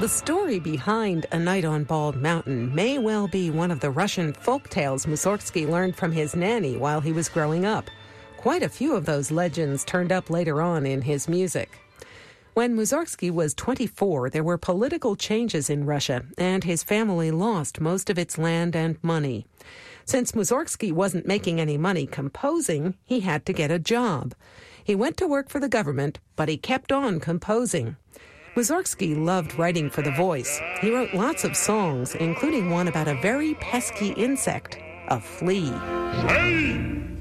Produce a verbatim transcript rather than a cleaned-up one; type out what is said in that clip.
The story behind A Night on Bald Mountain may well be one of the Russian folk tales Mussorgsky learned from his nanny while he was growing up. Quite a few of those legends turned up later on in his music. When Mussorgsky was twenty-four, there were political changes in Russia, and his family lost most of its land and money. Since Mussorgsky wasn't making any money composing, he had to get a job. He went to work for the government, but he kept on composing. Mussorgsky loved writing for The Voice. He wrote lots of songs, including one about a very pesky insect, a flea. Hey!